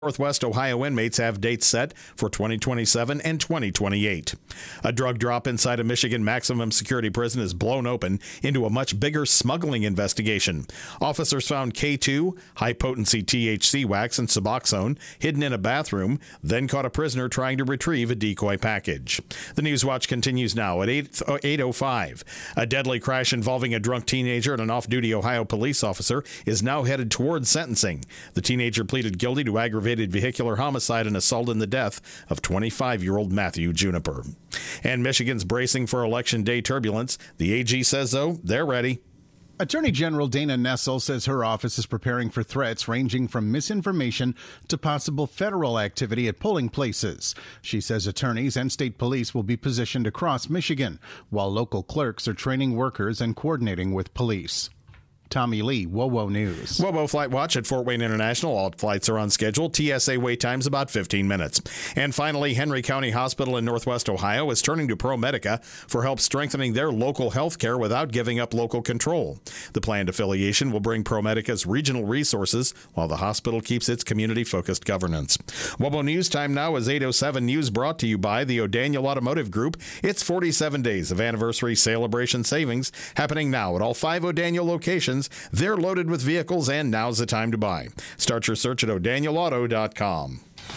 Northwest Ohio inmates have dates set for 2027 and 2028. A drug drop inside a Michigan maximum security prison is blown open into a much bigger smuggling investigation. Officers found K2, high-potency THC wax, and Suboxone hidden in a bathroom, then caught a prisoner trying to retrieve a decoy package. The News Watch continues now at 8:05. A deadly crash involving a drunk teenager and an off-duty Ohio police officer is now headed towards sentencing. The teenager pleaded guilty to aggravated vehicular homicide and assault in the death of 25-year-old Matthew Juniper. And Michigan's bracing for Election Day turbulence. The AG says, though, they're ready. Attorney General Dana Nessel says her office is preparing for threats ranging from misinformation to possible federal activity at polling places. She says attorneys and state police will be positioned across Michigan, while local clerks are training workers and coordinating with police. Tommy Lee, WOWO News. WOWO Flight Watch at Fort Wayne International. All flights are on schedule. TSA wait times about 15 minutes. And finally, Henry County Hospital in Northwest Ohio is turning to ProMedica for help strengthening their local health care without giving up local control. The planned affiliation will bring ProMedica's regional resources while the hospital keeps its community-focused governance. WOWO News time now is 8:07. News brought to you by the O'Daniel Automotive Group. It's 47 days of anniversary celebration savings happening now at all 5 O'Daniel locations. They're loaded with vehicles, and now's the time to buy. Start your search at o'danielauto.com.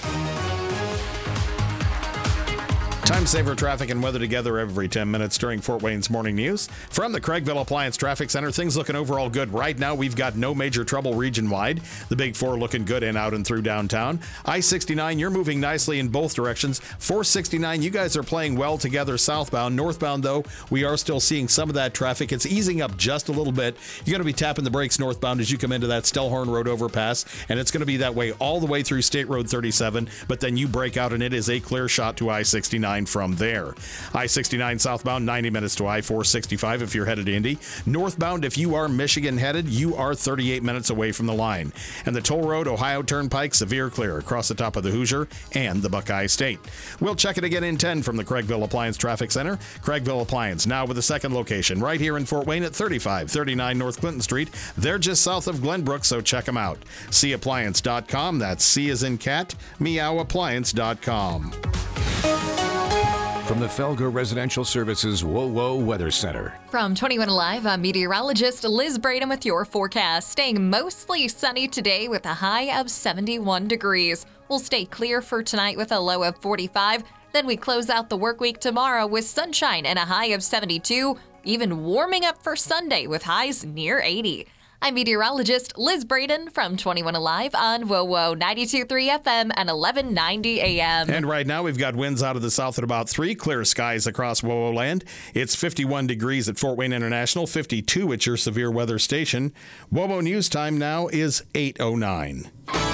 Time saver traffic and weather together every 10 minutes during Fort Wayne's Morning News. From the Craigville Appliance Traffic Center, things looking overall good. Right now, we've got no major trouble region-wide. The Big Four looking good in, out, and through downtown. I-69, you're moving nicely in both directions. 469, you guys are playing well together southbound. Northbound, though, we are still seeing some of that traffic. It's easing up just a little bit. You're going to be tapping the brakes northbound as you come into that Stellhorn Road overpass, and it's going to be that way all the way through State Road 37, but then you break out, and it is a clear shot to I-69 from there. I-69 southbound, 90 minutes to I-465 if you're headed to Indy. Northbound, if you are Michigan headed, you are 38 minutes away from the line. And the toll road, Ohio Turnpike, severe clear across the top of the Hoosier and the Buckeye State. We'll check it again in 10 from the Craigville Appliance Traffic Center. Craigville Appliance, now with a second location right here in Fort Wayne at 3539 North Clinton Street. They're just south of Glenbrook, so check them out. CAppliance.com, that's C as in cat, meowappliance.com. From the Felger Residential Services WOWO Weather Center. From 21 Alive, I'm meteorologist Liz Braden with your forecast. Staying mostly sunny today with a high of 71 degrees. We'll stay clear for tonight with a low of 45. Then we close out the work week tomorrow with sunshine and a high of 72. Even warming up for Sunday with highs near 80. I'm meteorologist Liz Braden from 21 Alive on WOWO 92.3 FM and 1190 AM. And right now we've got winds out of the south at about 3, clear skies across WOWO land. It's 51 degrees at Fort Wayne International, 52 at your severe weather station. WOWO News time now is 8:09.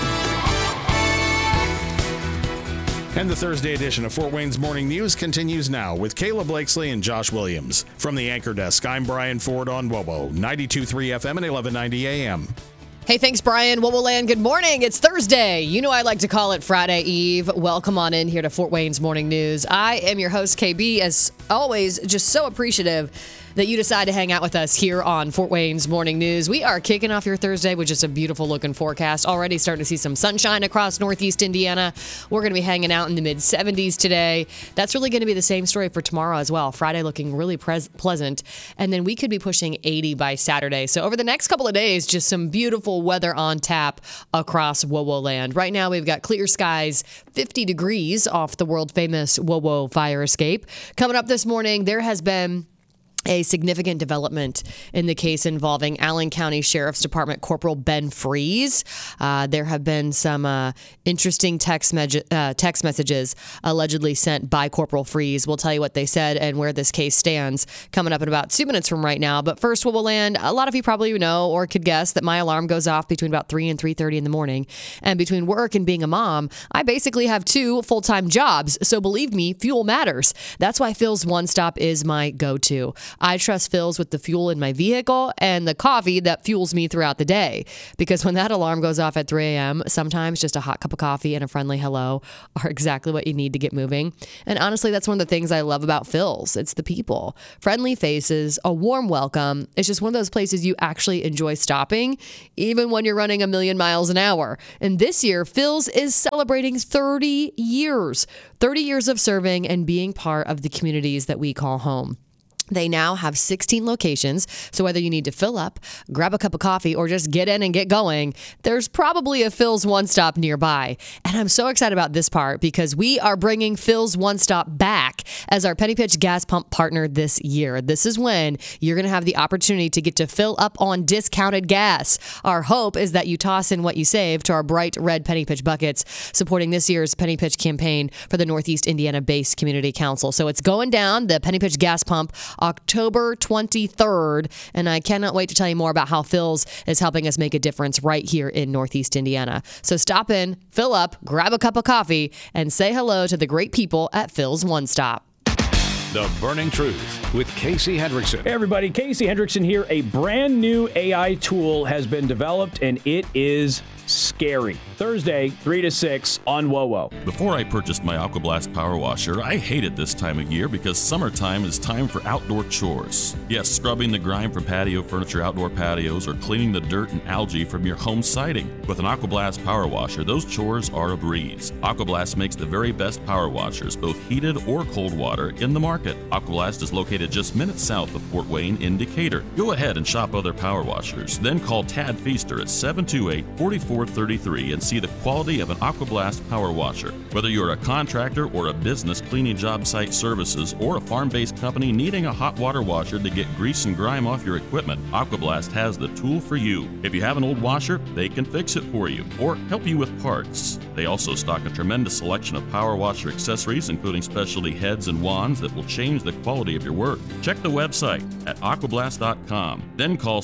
And the Thursday edition of Fort Wayne's Morning News continues now with Kayla Blakesley and Josh Williams. From the Anchor Desk, I'm Brian Ford on WOWO 92.3 FM and 1190 AM. Hey, thanks, Brian. WOWO Land, good morning. It's Thursday. You know I like to call it Friday Eve. Welcome on in here to Fort Wayne's Morning News. I am your host, KB, as always, just so appreciative that you decide to hang out with us here on Fort Wayne's Morning News. We are kicking off your Thursday with just a beautiful looking forecast. Already starting to see some sunshine across Northeast Indiana. We're going to be hanging out in the mid-70s today. That's really going to be the same story for tomorrow as well. Friday looking really pleasant. And then we could be pushing 80 by Saturday. So over the next couple of days, just some beautiful weather on tap across WOWO land. Right now we've got clear skies, 50 degrees off the world famous WOWO fire escape. Coming up this morning, there has been a significant development in the case involving Allen County Sheriff's Department Corporal Ben Freeze. There have been some interesting text messages allegedly sent by Corporal Freeze. We'll tell you what they said and where this case stands coming up in about 2 minutes from right now. But first, WOWO Land, a lot of you probably know or could guess that my alarm goes off between about 3 and 3:30 in the morning. And between work and being a mom, I basically have 2 full-time jobs. So believe me, fuel matters. That's why Phil's One Stop is my go-to. I trust Phil's with the fuel in my vehicle and the coffee that fuels me throughout the day. Because when that alarm goes off at 3 a.m., sometimes just a hot cup of coffee and a friendly hello are exactly what you need to get moving. And honestly, that's one of the things I love about Phil's. It's the people. Friendly faces, a warm welcome. It's just one of those places you actually enjoy stopping, even when you're running a million miles an hour. And this year, Phil's is celebrating 30 years. 30 years of serving and being part of the communities that we call home. They now have 16 locations, so whether you need to fill up, grab a cup of coffee, or just get in and get going, there's probably a Phil's One Stop nearby. And I'm so excited about this part because we are bringing Phil's One Stop back as our Penny Pitch gas pump partner this year. This is when you're going to have the opportunity to get to fill up on discounted gas. Our hope is that you toss in what you save to our bright red Penny Pitch buckets, supporting this year's Penny Pitch campaign for the Northeast Indiana-based Community Council. So it's going down, the Penny Pitch gas pump, October 23rd, and I cannot wait to tell you more about how Phil's is helping us make a difference right here in Northeast Indiana. So stop in, fill up, grab a cup of coffee, and say hello to the great people at Phil's One Stop. The Burning Truth with Casey Hendrickson. Hey everybody, Casey Hendrickson here. A brand new AI tool has been developed and it is scary. Thursday, 3 to 6 on WOWO. Before I purchased my AquaBlast Power Washer, I hated this time of year because summertime is time for outdoor chores. Yes, scrubbing the grime from patio furniture, outdoor patios, or cleaning the dirt and algae from your home siding. With an AquaBlast Power Washer, those chores are a breeze. AquaBlast makes the very best power washers, both heated or cold water, in the market. AquaBlast is located just minutes south of Fort Wayne in Decatur. Go ahead and shop other power washers, then call Tad Feaster at 728-4433 and see the quality of an AquaBlast power washer. Whether you're a contractor or a business cleaning job site services or a farm-based company needing a hot water washer to get grease and grime off your equipment, AquaBlast has the tool for you. If you have an old washer, they can fix it for you or help you with parts. They also stock a tremendous selection of power washer accessories, including specialty heads and wands that will change the quality of your work. Check the website at aquablast.com, then call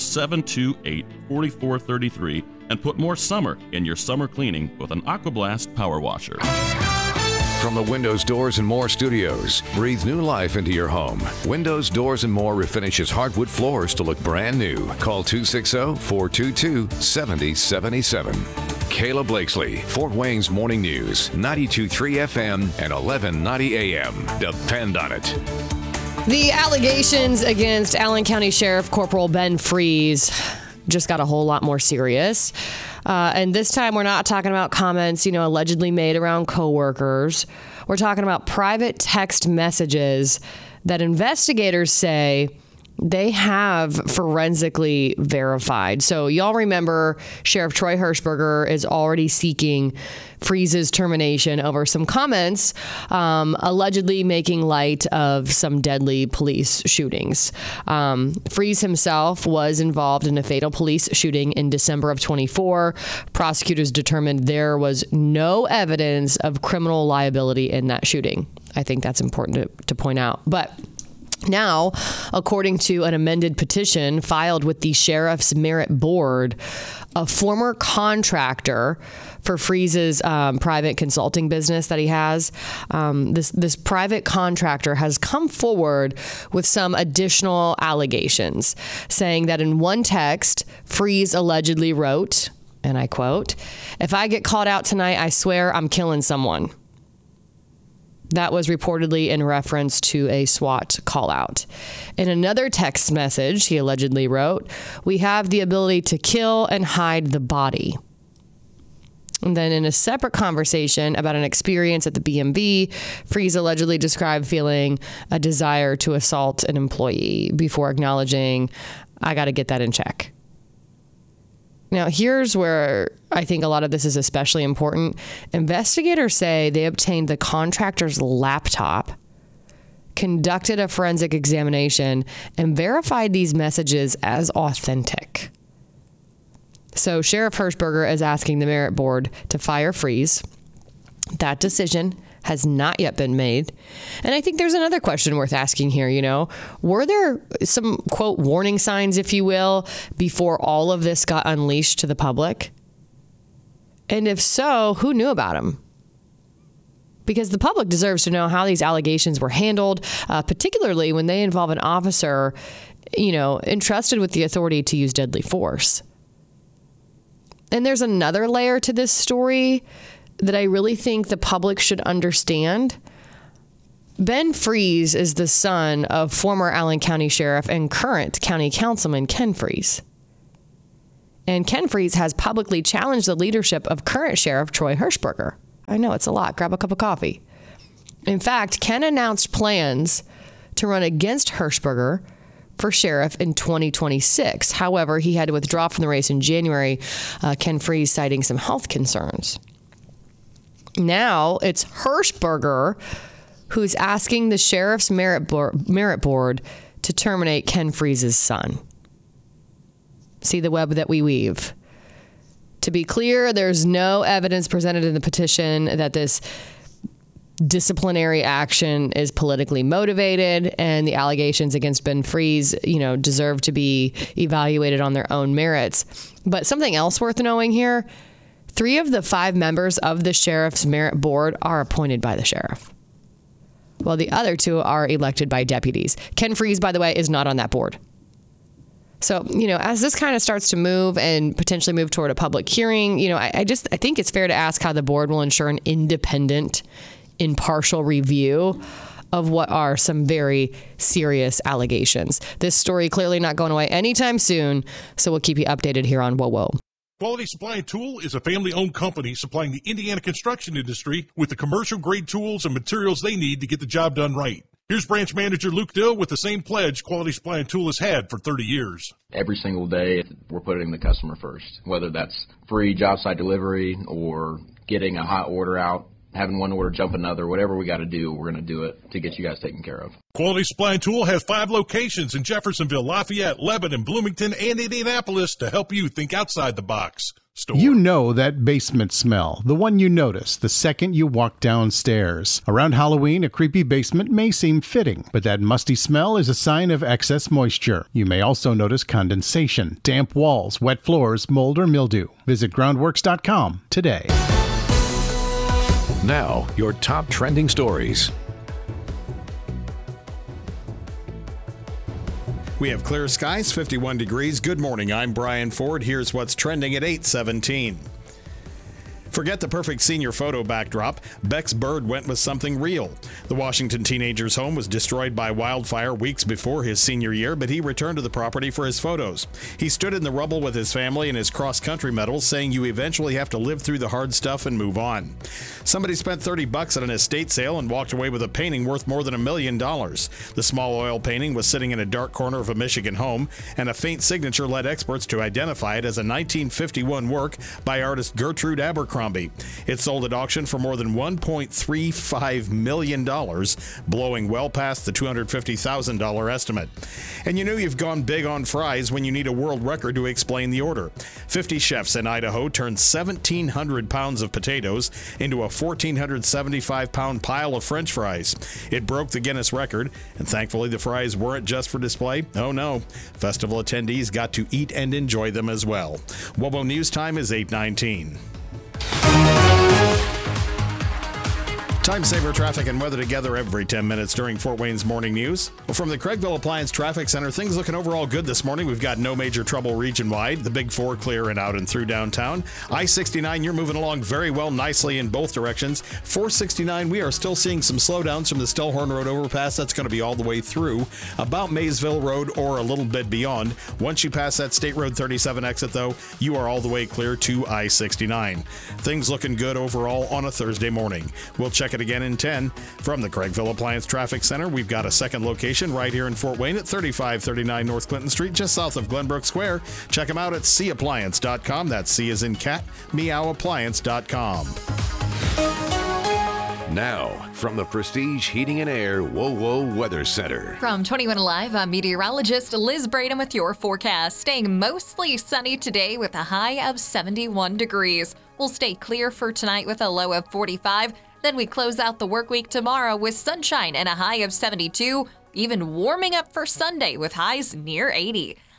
728-4433 and put more summer in your summer cleaning with an AquaBlast Power Washer. From the Windows, Doors, and More studios, breathe new life into your home. Windows, Doors, and More refinishes hardwood floors to look brand new. Call 260-422-7077. Kayla Blakesley, Fort Wayne's Morning News, 92.3 FM and 1190 AM. Depend on it. The allegations against Allen County Sheriff Corporal Ben Freeze just got a whole lot more serious. And this time we're not talking about comments, allegedly made around coworkers. We're talking about private text messages that investigators say they have forensically verified. So y'all remember Sheriff Troy Hirschberger is already seeking Freeze's termination over some comments allegedly making light of some deadly police shootings. Freeze himself was involved in a fatal police shooting in December of 24. Prosecutors determined there was no evidence of criminal liability in that shooting. I think that's important to point out. But now, according to an amended petition filed with the Sheriff's Merit Board, a former contractor for Freeze's private consulting business that he has, this private contractor has come forward with some additional allegations, saying that in one text, Freeze allegedly wrote, and I quote, "If I get called out tonight, I swear I'm killing someone." That was reportedly in reference to a SWAT call-out. In another text message, he allegedly wrote, "We have the ability to kill and hide the body." And then in a separate conversation about an experience at the BMV, Freeze allegedly described feeling a desire to assault an employee before acknowledging, "I got to get that in check." Now, here's where I think a lot of this is especially important. Investigators say they obtained the contractor's laptop, conducted a forensic examination, and verified these messages as authentic. So Sheriff Hirschberger is asking the Merit Board to fire Freeze. That decision has not yet been made. And I think there's another question worth asking here, were there some, quote, warning signs, if you will, before all of this got unleashed to the public? And if so, who knew about them? because the public deserves to know how these allegations were handled, particularly when they involve an officer, entrusted with the authority to use deadly force. And there's another layer to this story that I really think the public should understand. Ben Freese is the son of former Allen County Sheriff and current County Councilman Ken Freese. And Ken Freese has publicly challenged the leadership of current Sheriff Troy Hershberger. I know it's a lot. Grab a cup of coffee. In fact, Ken announced plans to run against Hershberger for sheriff in 2026. However, he had to withdraw from the race in January, Ken Freese citing some health concerns. Now it's Hershberger who's asking the sheriff's merit board to terminate Ken Freese's son. See the web that we weave. To be clear, there's no evidence presented in the petition that this disciplinary action is politically motivated, and the allegations against Ben Freese, deserve to be evaluated on their own merits. But something else worth knowing here, 3 of the 5 members of the sheriff's merit board are appointed by the sheriff, while the other 2 are elected by deputies. Ken Freese, by the way, is not on that board. So, as this kind of starts to move and potentially move toward a public hearing, I think it's fair to ask how the board will ensure an independent, impartial review of what are some very serious allegations. This story clearly not going away anytime soon, so we'll keep you updated here on Whoa Whoa. Quality Supply and Tool is a family-owned company supplying the Indiana construction industry with the commercial-grade tools and materials they need to get the job done right. Here's branch manager Luke Dill with the same pledge Quality Supply and Tool has had for 30 years. Every single day, we're putting the customer first, whether that's free job site delivery or getting a hot order out, having one order jump another, whatever we got to do, we're going to do it to get you guys taken care of. Quality Supply and Tool has 5 locations in Jeffersonville, Lafayette, Lebanon, Bloomington, and Indianapolis to help you think outside the box. Store. You know that basement smell, the one you notice the second you walk downstairs. Around Halloween, a creepy basement may seem fitting, but that musty smell is a sign of excess moisture. You may also notice condensation, damp walls, wet floors, mold, or mildew. Visit groundworks.com today. Now, your top trending stories. We have clear skies, 51 degrees. Good morning. I'm Brian Ford. Here's what's trending at 8:17. Forget the perfect senior photo backdrop. Bex Bird went with something real. The Washington teenager's home was destroyed by wildfire weeks before his senior year, but he returned to the property for his photos. He stood in the rubble with his family and his cross-country medals, saying you eventually have to live through the hard stuff and move on. Somebody spent $30 at an estate sale and walked away with a painting worth more than $1 million. The small oil painting was sitting in a dark corner of a Michigan home, and a faint signature led experts to identify it as a 1951 work by artist Gertrude Abercrombie. It sold at auction for more than $1.35 million, blowing well past the $250,000 estimate. And you know you've gone big on fries when you need a world record to explain the order. 50 chefs in Idaho turned 1,700 pounds of potatoes into a 1,475-pound pile of French fries. It broke the Guinness record, and thankfully the fries weren't just for display. Oh no, festival attendees got to eat and enjoy them as well. WOBO News Time is 8:19. Time saver traffic and weather together every 10 minutes during Fort Wayne's morning news. Well, from the Craigville Appliance Traffic Center, things looking overall good this morning. We've got no major trouble region-wide. The Big Four clear and out and through downtown. I-69, you're moving along very well, nicely in both directions. 469, we are still seeing some slowdowns from the Stellhorn Road overpass. That's going to be all the way through about Maysville Road or a little bit beyond. Once you pass that State Road 37 exit, though, you are all the way clear to I-69. Things looking good overall on a Thursday morning. We'll check it again in 10. From the Craigville Appliance Traffic Center, we've got a second location right here in Fort Wayne at 3539 North Clinton Street, just south of Glenbrook Square. Check them out at cappliance.com. That's C as in cat, meowappliance.com. Now, from the Prestige Heating and Air WOWO Weather Center. From 21 Alive, I'm meteorologist Liz Braden with your forecast. Staying mostly sunny today with a high of 71 degrees. We'll stay clear for tonight with a low of 45. Then we close out the work week tomorrow with sunshine and a high of 72, even warming up for Sunday with highs near 80.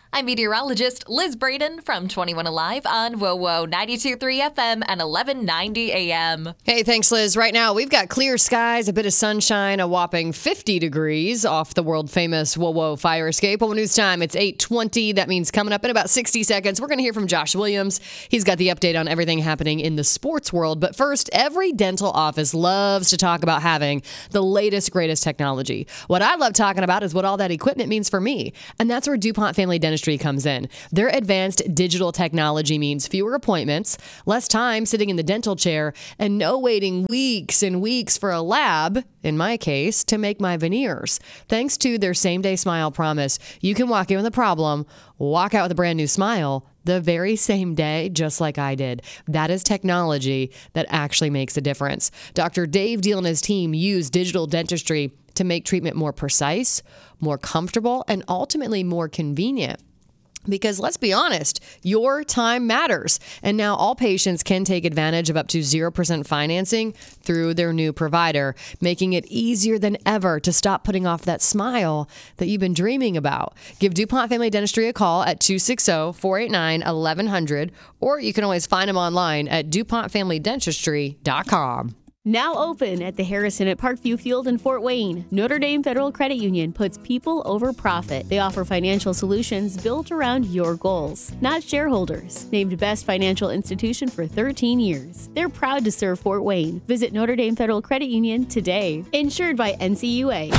I'm meteorologist Liz Braden from 21 Alive on WOWO 92.3 FM and 1190 AM. Hey, thanks, Liz. Right now, we've got clear skies, a bit of sunshine, a whopping 50 degrees off the world-famous WOWO fire escape. WOWO News Time, it's 8:20. That means coming up in about 60 seconds, we're going to hear from Josh Williams. He's got the update on everything happening in the sports world. But first, every dental office loves to talk about having the latest, greatest technology. What I love talking about is what all that equipment means for me. And that's where DuPont Family Dentistry comes in. Their advanced digital technology means fewer appointments, less time sitting in the dental chair, and no waiting weeks and weeks for a lab, in my case, to make my veneers. Thanks to their same-day smile promise, you can walk in with a problem, walk out with a brand new smile the very same day, just like I did. That is technology that actually makes a difference. Dr. Dave Deal and his team use digital dentistry to make treatment more precise, more comfortable, and ultimately more convenient. Because let's be honest, your time matters. And now all patients can take advantage of up to 0% financing through their new provider, making it easier than ever to stop putting off that smile that you've been dreaming about. Give DuPont Family Dentistry a call at 260-489-1100, or you can always find them online at DuPontFamilyDentistry.com. Now open at the Harrison at Parkview Field in Fort Wayne, Notre Dame Federal Credit Union puts people over profit. They offer financial solutions built around your goals, not shareholders. Named Best Financial Institution for 13 years. They're proud to serve Fort Wayne. Visit Notre Dame Federal Credit Union today. Insured by NCUA.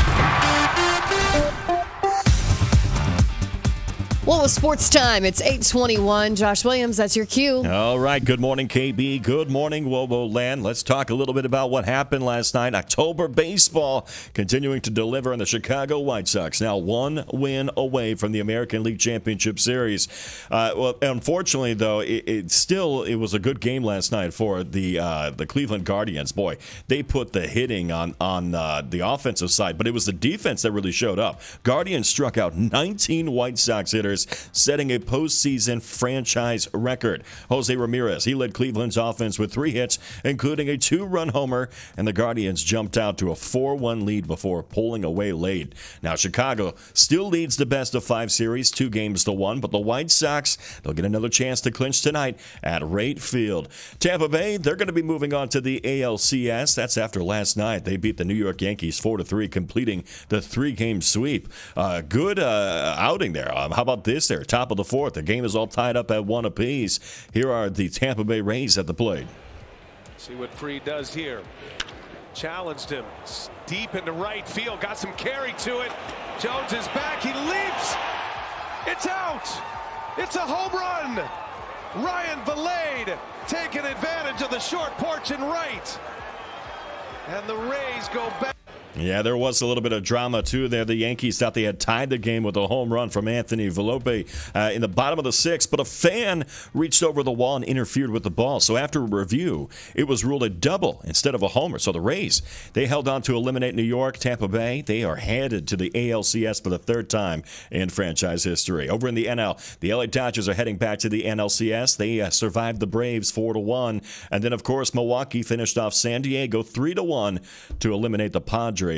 Well, it's sports time. It's 8:21. Josh Williams, that's your cue. All right. Good morning, KB. Good morning, WOWO Land. Let's talk a little bit about what happened last night. October baseball continuing to deliver on the Chicago White Sox. Now one win away from the American League Championship Series. Well, unfortunately, though, it was a good game last night for the Cleveland Guardians. Boy, they put the hitting on the offensive side, but it was the defense that really showed up. Guardians struck out 19 White Sox hitters, setting a postseason franchise record. Jose Ramirez, he led Cleveland's offense with 3 hits, including a 2-run homer, and the Guardians jumped out to a 4-1 lead before pulling away late. Now, Chicago still leads the best-of-5 series, 2-1, but the White Sox, they'll get another chance to clinch tonight at Wright Field. Tampa Bay, they're going to be moving on to the ALCS. That's after last night. They beat the New York Yankees 4-3, completing the 3-game sweep. Good outing there. How about this there? Top of the 4th. The game is all tied up at 1 apiece. Here are the Tampa Bay Rays at the plate. See what Fried does here. Challenged him deep into right field. Got some carry to it. Jones is back. He leaps. It's out. It's a home run. Ryan Vilade taking advantage of the short porch and right. And the Rays go back. Yeah, there was a little bit of drama, too, there. The Yankees thought they had tied the game with a home run from Anthony Volpe in the bottom of the 6th, but a fan reached over the wall and interfered with the ball. So after a review, it was ruled a double instead of a homer. So the Rays, they held on to eliminate New York. Tampa Bay, they are headed to the ALCS for the 3rd time in franchise history. Over in the NL, the LA Dodgers are heading back to the NLCS. They survived the Braves 4-1. And then, of course, Milwaukee finished off San Diego 3-1 to eliminate the Padres.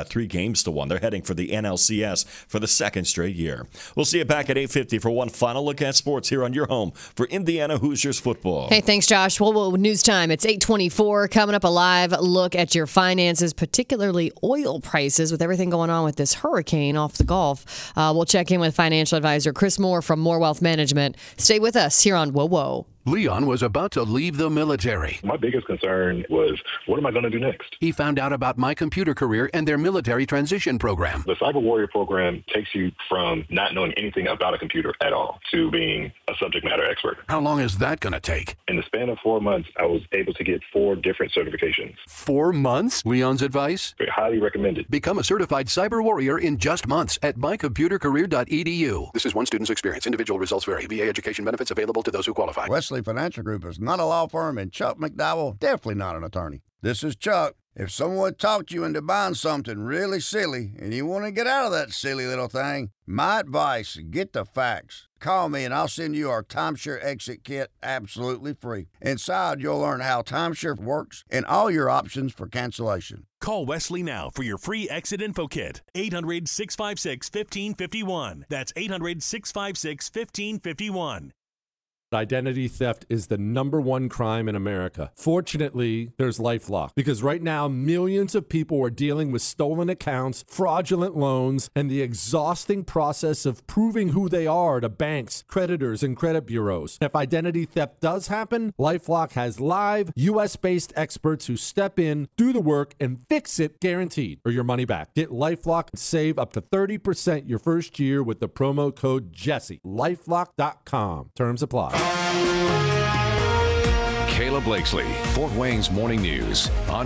3-1. They're heading for the NLCS for the 2nd straight year. We'll see you back at 8:50 for one final look at sports here on your home for Indiana Hoosiers football. Hey, thanks, Josh. Well, news time. It's 8:24. Coming up, a live look at your finances, particularly oil prices, with everything going on with this hurricane off the Gulf. We'll check in with financial advisor Chris Moore from Moore Wealth Management. Stay with us here on WOWO. Leon was about to leave the military. My biggest concern was, what am I going to do next? He found out about My Computer Career and their military transition program. The Cyber Warrior program takes you from not knowing anything about a computer at all to being a subject matter expert. How long is that going to take? In the span of 4 months, I was able to get 4 different certifications. 4 months? Leon's advice? Very highly recommended. Become a certified cyber warrior in just months at mycomputercareer.edu. This is one student's experience. Individual results vary. VA education benefits available to those who qualify. Wesley Financial Group is not a law firm, and Chuck McDowell definitely not an attorney. This is Chuck, If someone talked you into buying something really silly and you want to get out of that silly little thing, my advice, get the facts. Call me and I'll send you our timeshare exit kit absolutely free. Inside, you'll learn how timeshare works and all your options for cancellation. Call Wesley now for your free exit info kit. 800-656-1551. That's 800-656-1551. Identity theft is the number one crime in America. Fortunately, there's LifeLock, because right now millions of people are dealing with stolen accounts, fraudulent loans, and the exhausting process of proving who they are to banks, creditors, and credit bureaus. If identity theft does happen, LifeLock has live, US-based experts who step in, do the work, and fix it guaranteed, or your money back. Get LifeLock and save up to 30% your first year with the promo code Jesse. LifeLock.com. Terms apply. Kayla Blakesley, Fort Wayne's Morning News on